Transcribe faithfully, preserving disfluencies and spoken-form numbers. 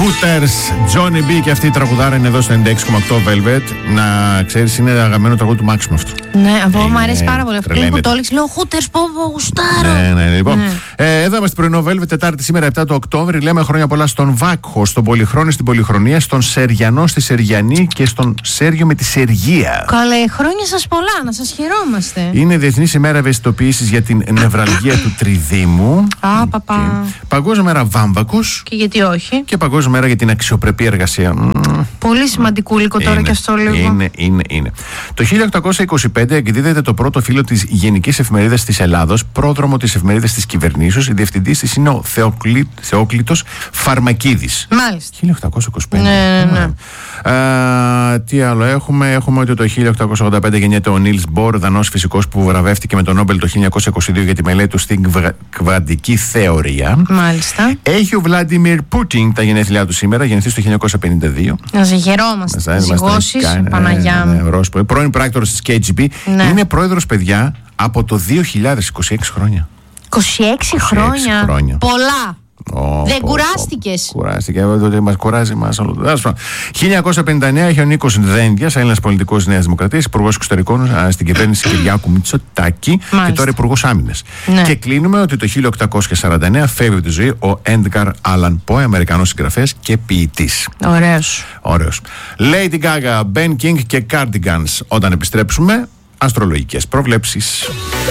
Hooters, Johnny B και αυτή η τραγουδάρα είναι εδώ στο ενενήντα έξι κόμμα οκτώ Velvet. Να ξέρεις, είναι αγαπημένο τραγούδι του Μάξιμου αυτό. Ναι, από μου αρέσει πάρα πολύ. Πριν που το έλεξε, λέω Hooters, πω πω γουστάρω. Ναι, ναι, λοιπόν. Ναι. Ε, εδώ είμαστε πρωινό Velvet, Τετάρτη σήμερα επτά του Οκτώβρη. Λέμε χρόνια πολλά στον Βάκχο, στον Πολυχρόνη στην Πολυχρονία, στον Σεριανό στη Σεριανή και στον Σέργιο με τη Σεργία. Καλέ, χρόνια σας πολλά, να σας χαιρόμαστε. Είναι Διεθνής ημέρα ευαισθητοποίησης για την νευραλγία του τριδήμου. Α, παπά. Παγκόσμια μέρα βάμβακος. Και γιατί όχι. Και παγκόσμια μέρα για την αξιοπρεπή εργασία. Πολύ σημαντικούλικο τώρα και αυτό λίγο. Είναι, είναι, είναι. Το χίλια οκτακόσια είκοσι πέντε εκδίδεται το πρώτο φύλλο της Γενικής Εφημερίδας της Ελλάδος, πρόδρομο της Εφημερίδας της Κυβερνήσεως. Η διευθυντής της είναι ο Θεοκλή, Θεόκλητος Φαρμακίδης. Μάλιστα. χίλια οκτακόσια είκοσι πέντε. Ναι, ναι, ναι. Α, τι άλλο έχουμε. Έχουμε ότι το χίλια οκτακόσια ογδόντα πέντε γεννιέται ο Νίλς Μπορ, Δανός φυσικός που βραβεύτηκε με τον Νόμπελ το χίλια εννιακόσια είκοσι δύο για τη μελέτη του στην κβαντική θεωρία. Μάλιστα. Έχει ο Βλάντιμιρ Πούτιν τα γενέθλιά του σήμερα, γεννηθεί το χίλια εννιακόσια πενήντα δύο. Να σε χαιρόμαστε. Ζυγώσεις, Παναγιά μου. Πρώην πράκτορος της κέι τζι μπι. Ναι. Είναι πρόεδρος, παιδιά, από το δύο χιλιάδες, είκοσι έξι χρόνια. είκοσι έξι χρόνια. χρόνια. Πολλά. Oh, δεν oh, κουράστηκες. Oh, κουράστηκε, τότε μας κουράζει μας όλο. χίλια εννιακόσια πενήντα εννέα έχει ο Νίκος Δένδιας, Έλληνας πολιτικός Νέας Δημοκρατίας, υπουργός εξωτερικών στην κυβέρνηση Κυριάκου Μητσοτάκη και τώρα υπουργός άμυνας. Ναι. Και κλείνουμε ότι το χίλια οκτακόσια σαράντα εννέα φεύγει από τη ζωή ο Έντγκαρ Άλαν Πόε, Αμερικανός συγγραφέας και ποιητής. Ωραίος. Ωραίος. Lady Gaga, Ben King και Cardigans. Όταν επιστρέψουμε, αστρολογικές προβλέψεις.